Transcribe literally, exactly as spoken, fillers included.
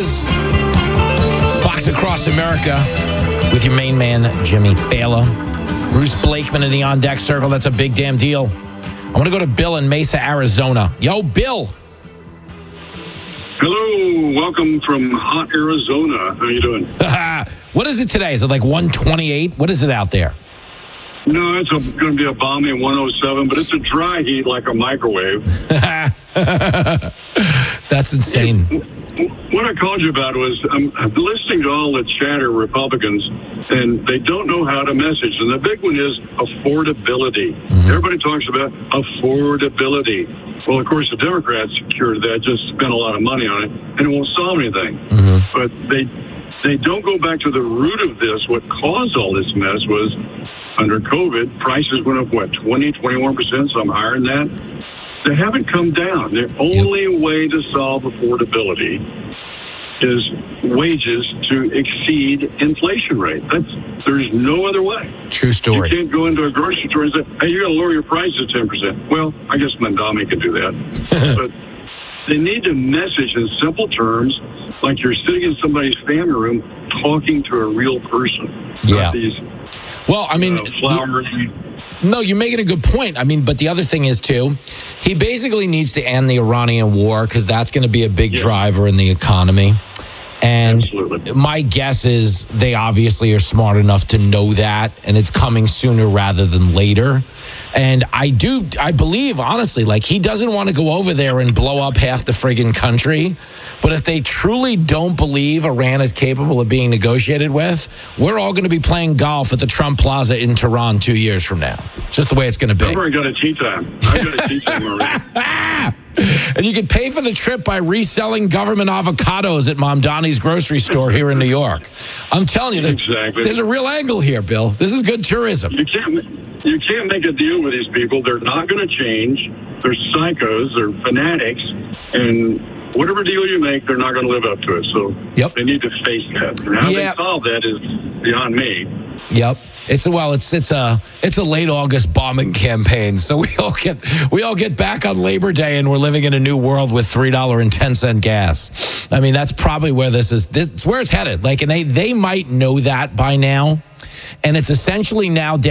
is Fox Across America with your main man, Jimmy Fallon. Bruce Blakeman in the On Deck Circle. That's a big damn deal. I want to go to Bill in Mesa, Arizona. Yo, Bill. Hello. Welcome from hot Arizona. How you doing? What is it today? Is it like one twenty-eight? What is it out there? No, it's going to be a balmy one oh seven, but it's a dry heat like a microwave. That's insane. What I called you about was I'm, I'm listening to all the chatter Republicans, and they don't know how to message. And the big one is affordability. Mm-hmm. Everybody talks about affordability. Well, of course, the Democrats cured that, just spent a lot of money on it, and it won't solve anything. Mm-hmm. But they they don't go back to the root of this. What caused all this mess was under COVID, prices went up, what, twenty, twenty-one percent, some higher than that. They haven't come down. The only yep. way to solve affordability is wages to exceed inflation rate. That's there's no other way. True story. You can't go into a grocery store and say, hey, you got to lower your prices ten percent. Well, I guess Mandami could do that. But they need to message in simple terms, like you're sitting in somebody's family room talking to a real person. Yeah. Not these, well, I mean, you know, flowers. No, you're making a good point. I mean, but the other thing is, too, he basically needs to end the Iranian war because that's going to be a big yeah. driver in the economy. And Absolutely. My guess is they obviously are smart enough to know that, and it's coming sooner rather than later. And I do, I believe, honestly, like he doesn't want to go over there and blow up half the friggin' country. But if they truly don't believe Iran is capable of being negotiated with, we're all going to be playing golf at the Trump Plaza in Tehran two years from now. It's just the way it's going to be. I've already got a tea time. I've got a tea time already. And you can pay for the trip by reselling government avocados at Mom Donnie's grocery store here in New York. I'm telling you, there's, exactly. there's a real angle here, Bill. This is good tourism. You can't, you can't make a deal with these people. They're not going to change. They're psychos. They're fanatics. And whatever deal you make, they're not going to live up to it. So yep. they need to face that. And how yep. they solve that is beyond me. Yep. It's a well, it's it's a it's a late August bombing campaign. So we all get we all get back on Labor Day and we're living in a new world with three dollars and ten cents gas. I mean, that's probably where this is this it's where it's headed. Like, and they they might know that by now. And it's essentially now down